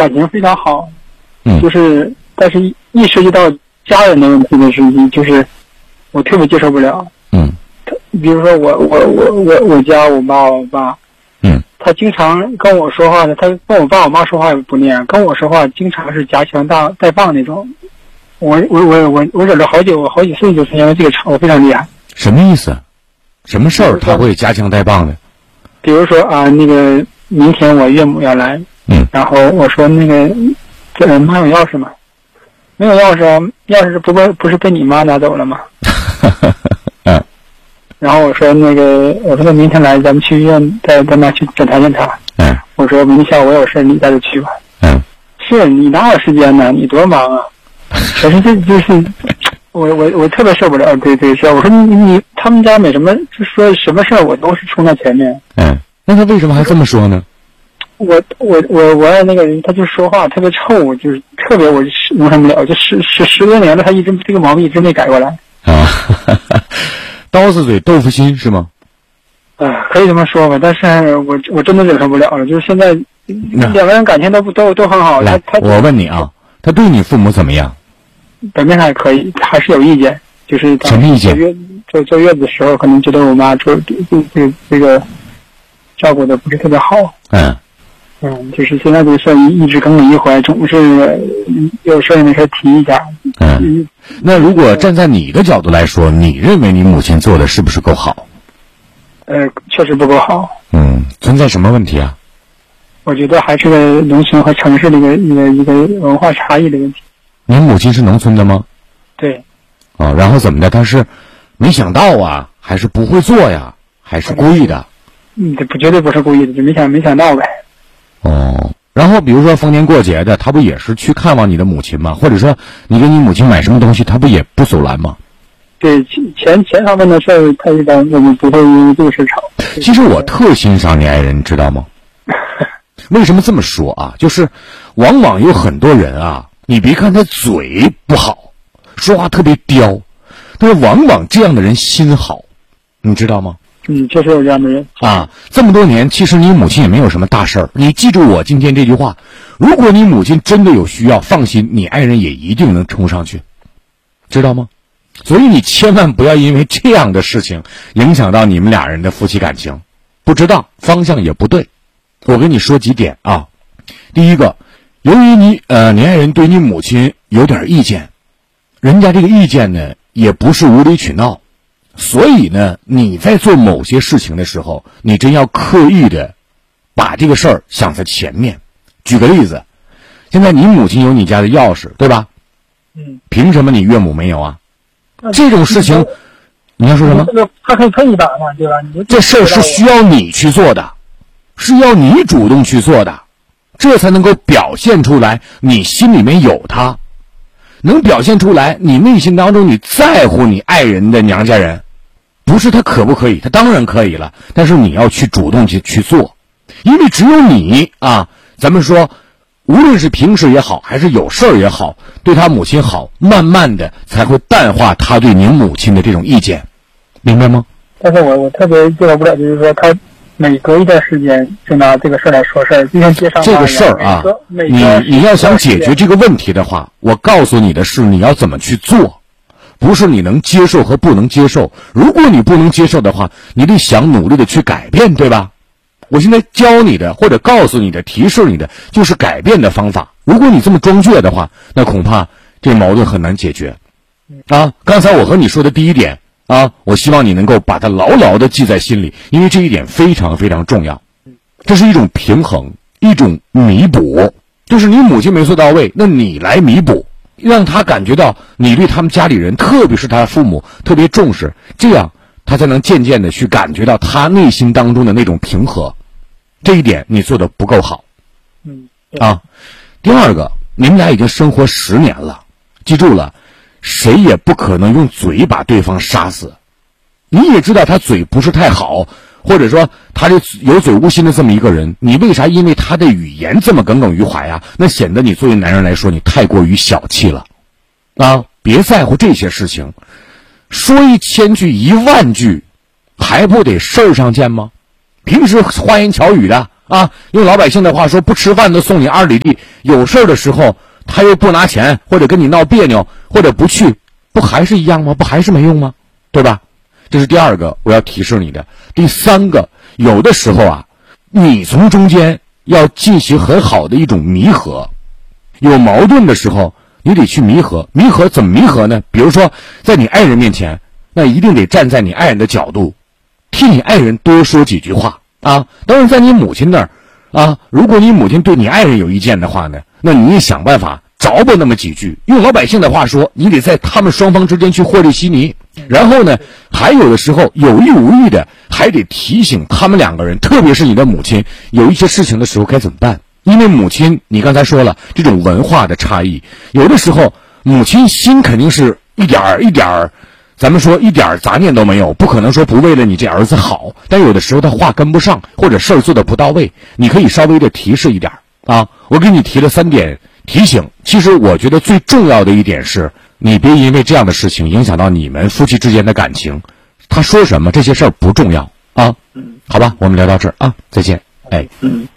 感情非常好，就是但是一涉及到家人的问题的事情，就是我特别接受不了。比如说我家我妈我爸，他经常跟我说话的，他跟我爸我妈说话也不那样，跟我说话经常是夹枪带棒那种。我忍了好几岁，就是因为这个吵得非常厉害。 什么意思？什么事儿他会夹枪带棒的？ 比如说啊，那个明天我岳母要来，然后我说那个妈有钥匙吗？没有钥匙啊，钥匙不是被你妈拿走了吗？然后我说那明天来，咱们去医院带妈去检查检查。我说明天下午我有事，你带着去吧。是你哪有时间呢？你多忙啊！可是这就是我特别受不了这个事。我说你他们家没什么，就说什么事我都是冲在前面。 那他为什么还这么说呢？ 我爱那个人，他就说话特别臭，就是特别我容忍不了，就十多年了，他一直这个毛病一直没改过来。 刀子嘴豆腐心是吗？ 可以这么说吧，但是我真的忍受不了了，就是现在两个人感情都很好。 我问你啊，他对你父母怎么样？ 表面上还可以，还是有意见，就是什么意见？ 坐月子的时候，可能觉得我妈这个照顾的不是特别好。就是现在这个事一直耿耿于怀，总是有事没事提一下。 那如果站在你的角度来说，你认为你母亲做的是不是够好？ 确实不够好。 存在什么问题啊？ 我觉得还是个农村和城市的一个文化差异的问题。 您母亲是农村的吗？ 对。 然后怎么的？她是没想到啊，还是不会做呀，还是故意的？ 这绝对不是故意的，就没想到呗。 然后比如说逢年过节的，他不也是去看望你的母亲吗？或者说你给你母亲买什么东西，他不也不阻拦吗？ 对，钱方面的事儿，他一般我们不会因为这个事吵。 其实我特欣赏你爱人，你知道吗？为什么这么说啊？就是往往有很多人啊，你别看他嘴不好，说话特别刁，但是往往这样的人心好，你知道吗？ 确实有这样的人这么多年，其实你母亲也没有什么大事儿。你记住我今天这句话：如果你母亲真的有需要，放心，你爱人也一定能冲上去，知道吗？所以你千万不要因为这样的事情影响到你们俩人的夫妻感情，不知道方向也不对。我跟你说几点啊。第一个，由于你爱人对你母亲有点意见，人家这个意见呢也不是无理取闹。所以呢，你在做某些事情的时候，你真要刻意的把这个事儿想在前面。举个例子，现在你母亲有你家的钥匙，对吧？凭什么你岳母没有啊？这种事情，你要说什么？ 他可以碰一把嘛，对吧？ 这事儿是需要你去做的，是要你主动去做的，这才能够表现出来你心里面有他。能表现出来你内心当中你在乎你爱人的娘家人，不是他可不可以，他当然可以了，但是你要去主动去做。因为只有你啊，咱们说无论是平时也好还是有事儿也好，对他母亲好，慢慢的才会淡化他对您母亲的这种意见，明白吗？ 但是我特别接受不了，就是说他每隔一段时间就拿这个事儿来说事儿，就像街上这个事儿啊，你要想解决这个问题的话，我告诉你的是你要怎么去做，不是你能接受和不能接受。如果你不能接受的话，你得想努力的去改变，对吧？我现在教你的或者告诉你的提示你的就是改变的方法。如果你这么装倔的话，那恐怕这矛盾很难解决刚才我和你说的第一点我希望你能够把它牢牢的记在心里，因为这一点非常非常重要。这是一种平衡，一种弥补，就是你母亲没做到位，那你来弥补，让他感觉到你对他们家里人，特别是他父母特别重视，这样他才能渐渐的去感觉到他内心当中的那种平和。这一点你做的不够好第二个，你们俩已经生活10年了，记住了，谁也不可能用嘴把对方杀死。你也知道他嘴不是太好，或者说他是有嘴无心的这么一个人，你为啥因为他的语言这么耿耿于怀那显得你作为男人来说你太过于小气了别在乎这些事情，说1000句1万句还不得事儿上见吗？平时花言巧语的啊，用老百姓的话说，不吃饭都送你2里地，有事的时候他又不拿钱，或者跟你闹别扭，或者不去，不还是一样吗？不还是没用吗？对吧？这是第2个我要提示你的。第3个，有的时候啊，你从中间要进行很好的一种弥合，有矛盾的时候你得去弥合。弥合怎么弥合呢？比如说在你爱人面前，那一定得站在你爱人的角度，替你爱人多说几句话啊。当然在你母亲那儿啊，如果你母亲对你爱人有意见的话呢，那你也想办法着吧那么几句，用老百姓的话说，你得在他们双方之间去和稀泥。然后呢，还有的时候有意无意的还得提醒他们2个人，特别是你的母亲，有一些事情的时候该怎么办。因为母亲你刚才说了，这种文化的差异，有的时候母亲心肯定是一点儿咱们说一点杂念都没有，不可能说不为了你这儿子好，但有的时候他话跟不上，或者事儿做的不到位，你可以稍微的提示一点啊。我给你提了3点提醒，其实我觉得最重要的一点是，你别因为这样的事情影响到你们夫妻之间的感情。他说什么这些事儿不重要啊。好吧，我们聊到这儿啊，再见。哎。